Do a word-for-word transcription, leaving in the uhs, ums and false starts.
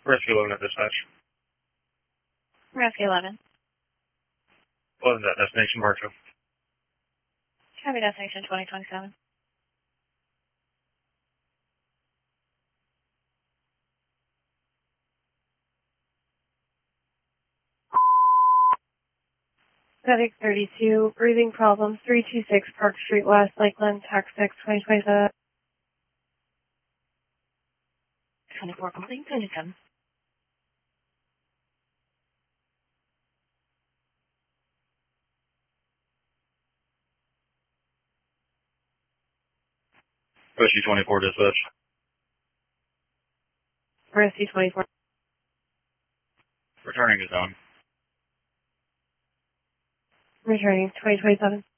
Rescue eleven at dispatch. Rescue eleven. What is that? Destination Bartow. Copy destination twenty twenty-seven. Static thirty-two, breathing problems, three two six Park Street West, Lakeland, Tax six, twenty twenty-seven. twenty-four complete, twenty-seven. Rescue twenty-four dispatch. Rescue twenty-four. Returning is on. Returning, twenty twenty-seven.